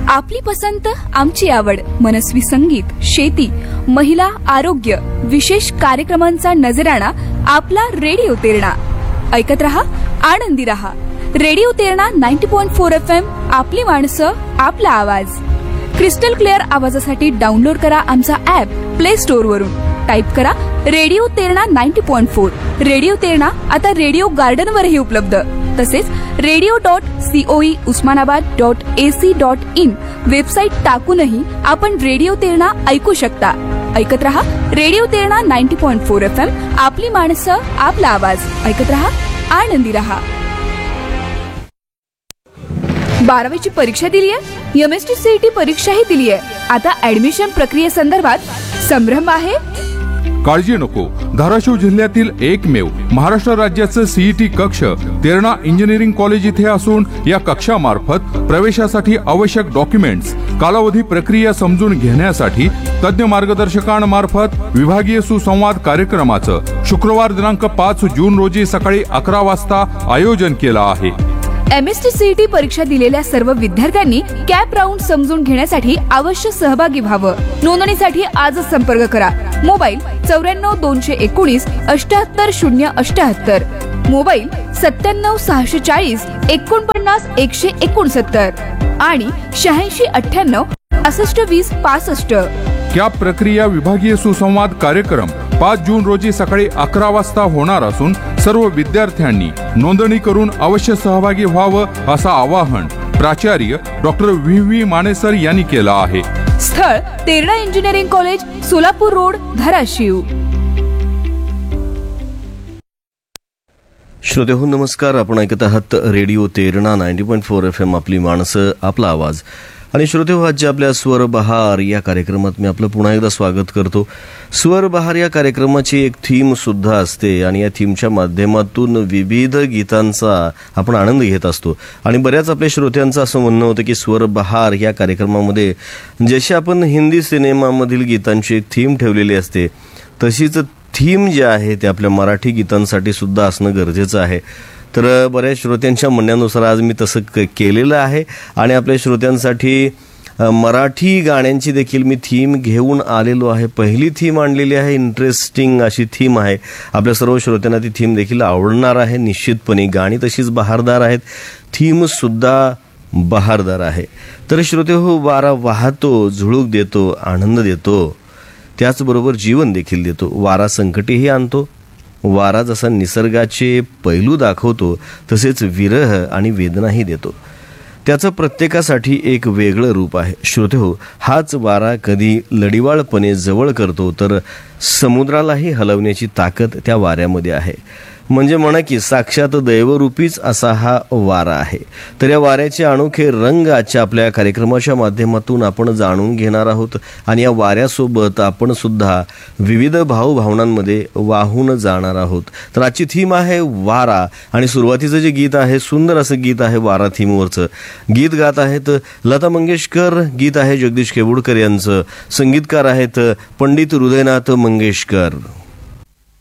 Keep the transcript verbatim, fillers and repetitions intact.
आपली पसंत आमची आवड, मनस्वी संगीत, शेती, महिला, आरोग्य, विशेष कार्यक्रमांचा नजराणा आपला रेडिओ तेरणा. ऐकत रहा, आनंदी रहा. Radio Terna ninety point four F M. आपली माणसं, आपला आवाज. क्रिस्टल क्लिअर आवाजासाठी डाउनलोड करा आमचा ऍप प्ले स्टोअर वरून. टाईप करा radio Terna ninety point four. Radio Terna आता रेडिओ गार्डन वरही उपलब्ध. तसेच radio dot COE Osmanabad dot AC dot in website टाकूनही आपण रेडिओ तेरणा ऐकू शकता. ऐकत रहा radio Terna ninety point four F M. आपली माणसं, आपला आवाज. ऐकत रहा, आनंदी रहा. बारावीची परीक्षा दिली आहे, एमएसटी सीईटी परीक्षाही दिली आहे. आता ऍडमिशन प्रक्रियेसंदर्भात संभ्रम आहे? काळजी नको. धाराशिव जिल्ह्यातील एकमेव महाराष्ट्र राज्याचं सीईटी कक्ष तेरणा इंजिनिअरिंग कॉलेज इथे असून या कक्षामार्फत प्रवेशासाठी आवश्यक डॉक्युमेंट्स, कालावधी, प्रक्रिया समजून घेण्यासाठी तज्ञ मार्गदर्शकांमार्फत विभागीय सुसंवाद कार्यक्रमाचं शुक्रवार दिनांक पाच जून रोजी सकाळी अकरा वाजता आयोजन केलं आहे. एमएसटी सीईटी परीक्षा दिलेल्या सर्व विद्यार्थ्यांनी कॅप राऊंड समजून घेण्यासाठी अवश्य सहभागी व्हावं. नोंदणीसाठी आजच संपर्क करा. मोबाईल चौऱ्याण्णव दोनशे एकोणीस अष्ट्याहत्तर शून्य अष्ट्याहत्तर. मोबाईल सत्त्याण्णव सहाशे चाळीस एकोणपन्नास एकशे एकोणसत्तर आणि शहाऐंशी अठ्ठ्याण्णव पासष्ट वीस पासष्ट. कॅप प्रक्रिया विभागीय सुसंवाद कार्यक्रम पाच जून रोजी सकाळी अकरा वाजता होणार असून सर्व विद्यार्थ्यांनी नोंदणी करून अवश्य सहभागी व्हावं असं आवाहन प्राचार्य डॉक्टर व्ही व्ही मानेसर यांनी केलं आहे. स्थळ Terna engineering college, Solapur road, Dharashiv. श्रोतेहो नमस्कार. आपण ऐकत आहात radio Terna ninety point four F M. आपली माणसं, आपला आवाज. आणि श्रोतेहो, आजच्या आपल्या स्वर बहार या कार्यक्रमात मी आपलं पुन्हा एकदा स्वागत करतो. स्वर बहार या कार्यक्रमाची एक थीम सुद्धा असते आणि या थीमच्या माध्यमातून विविध गीतांचा आपण आनंद घेत असतो. आणि बऱ्याच आपल्या श्रोत्यांचं असं म्हणणं होतं की स्वर बहार या कार्यक्रमामध्ये जशी आपण हिंदी सिनेमामधील गीतांची एक थीम ठेवलेली असते, तशीच थीम जे आहे ते आपल्या मराठी गीतांसाठी सुद्धा असणं गरजेचं आहे. तर बऱ्याच श्रोत्यांच्या म्हणण्यानुसार आज मी तसं क केलेलं आहे आणि आपल्या श्रोत्यांसाठी मराठी गाण्यांची देखील मी थीम घेऊन आलेलो आहे. पहिली थीम आणलेली आहे, इंटरेस्टिंग अशी थीम आहे. आपल्या सर्व श्रोत्यांना ती थीम देखील आवडणार आहे निश्चितपणे. गाणी तशीच बहारदार आहेत, थीमसुद्धा बहारदार आहे. तर श्रोते हो, वारा वाहतो, झुळूक देतो, आनंद देतो, त्याचबरोबर जीवन देखील देतो. वारा संकटेही आणतो. वारा जसा निसर्गाचे पैलू दाखवतो तसेच विरह आणि वेदनाही देतो. त्याचं प्रत्येकासाठी एक वेगळं रूप आहे. श्रोते हो, हाच वारा कधी लढिवाळपणे जवळ करतो तर समुद्रालाही हलवण्याची ताकद त्या वाऱ्यामध्ये आहे. म्हणजे म्हणा की साक्षात दैवरूपीच असा हा वारा आहे. तर या वाऱ्याचे अनोखे रंग आजच्या आपल्या कार्यक्रमाच्या माध्यमातून आपण जाणून घेणार आहोत आणि या वाऱ्यासोबत आपण सुद्धा विविध भावभावनांमध्ये वाहून जाणार आहोत. तर आजची थीम आहे वारा आणि सुरुवातीचं जे गीत आहे, सुंदर असं गीत आहे वारा थीमवरचं. गीत गात आहेत लता मंगेशकर, गीत आहे जगदीश केवुडकर यांचं, संगीतकार आहेत पंडित हृदयनाथ मंगेशकर.